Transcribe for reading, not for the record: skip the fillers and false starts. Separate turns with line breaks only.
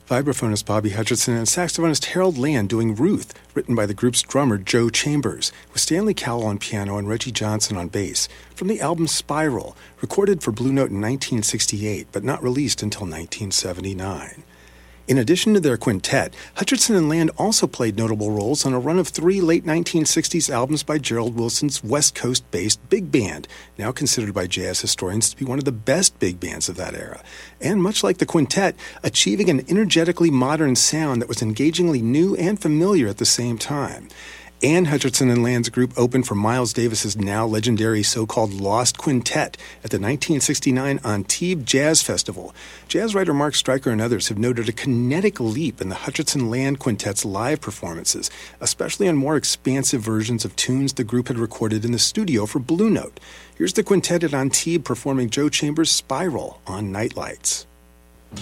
vibraphonist Bobby Hutcherson and saxophonist Harold Land doing Ruth, written by the group's drummer Joe Chambers, with Stanley Cowell on piano and Reggie Johnson on bass, from the album Spiral, recorded for Blue Note in 1968, but not released until 1979. In addition to their quintet, Hutcherson and Land also played notable roles on a run of 3 late 1960s albums by Gerald Wilson's West Coast-based big band, now considered by jazz historians to be one of the best big bands of that era, and much like the quintet, achieving an energetically modern sound that was engagingly new and familiar at the same time. And Hutcherson and Land's group opened for Miles Davis's now legendary so-called Lost Quintet at the 1969 Antibes Jazz Festival. Jazz writer Mark Stryker and others have noted a kinetic leap in the Hutcherson-Land Quintet's live performances, especially on more expansive versions of tunes the group had recorded in the studio for Blue Note. Here's the quintet at Antibes performing Joe Chambers' Spiral on Nightlights.